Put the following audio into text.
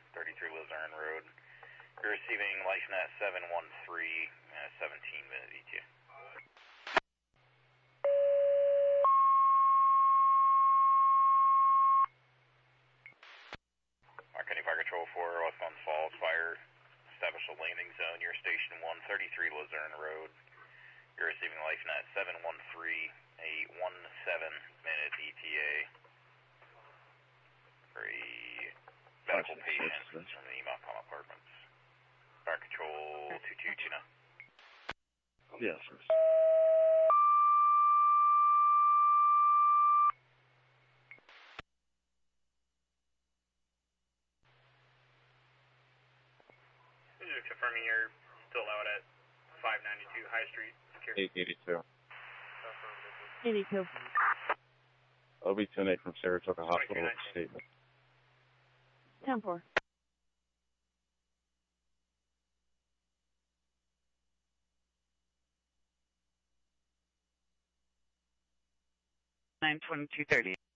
33 Luzerne Road. You're receiving LifeNet 713, 17-minute ETA. County Fire Control 4, Westbound Falls Fire. Establish a landing zone. You're Station 133 Luzerne Road. You're receiving LifeNet 713, a 17-minute ETA for a medical patient from the Emacom Apartments. Fire Control 2229. Yes, sir. Just confirming you're still out at 592 High Street. 882. 82. OB-28 from Saratoga Hospital statement. 10-4. Nine 2230.